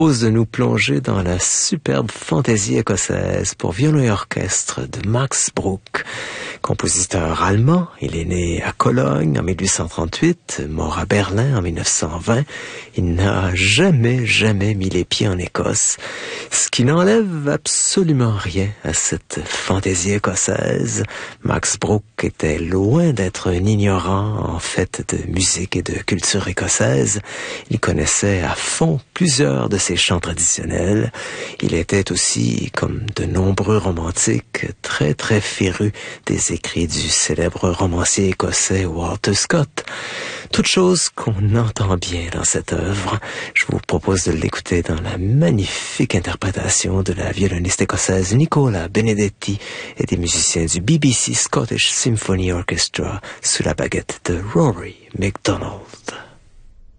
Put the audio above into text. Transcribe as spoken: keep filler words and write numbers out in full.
De nous plonger dans la superbe fantaisie écossaise pour violon et orchestre de Max Bruch. Compositeur allemand, il est né à Cologne en dix-huit cent trente-huit, mort à Berlin en dix-neuf cent vingt. Il n'a jamais, jamais mis les pieds en Écosse, ce qui n'enlève absolument rien à cette fantaisie écossaise. Max Bruch était loin d'être un ignorant en fait de musique et de culture écossaise. Il connaissait à fond plusieurs de ses chants traditionnels. Il était aussi, comme de nombreux romantiques, très très féru des écrits du célèbre romancier écossais Walter Scott. Toute chose qu'on entend bien dans cette œuvre. Je vous propose de l'écouter dans la magnifique interprétation de la violoniste écossaise Nicola Benedetti et des musiciens du B B C Scottish Symphony Orchestra sous la baguette de Rory MacDonald.